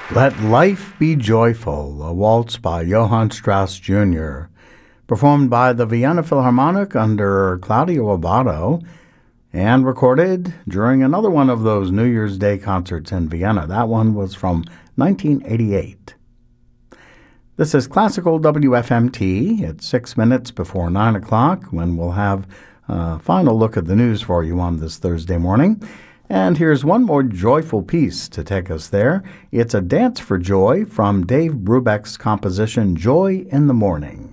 Let Life Be Joyful, a waltz by Johann Strauss Jr., performed by the Vienna Philharmonic under Claudio Abbado, and recorded during another one of those New Year's Day concerts in Vienna. That one was from 1988. This is Classical WFMT. It's 6 minutes before 9 o'clock when we'll have a final look at the news for you on this Thursday morning. And here's one more joyful piece to take us there. It's a Dance for Joy from Dave Brubeck's composition Joy in the Morning.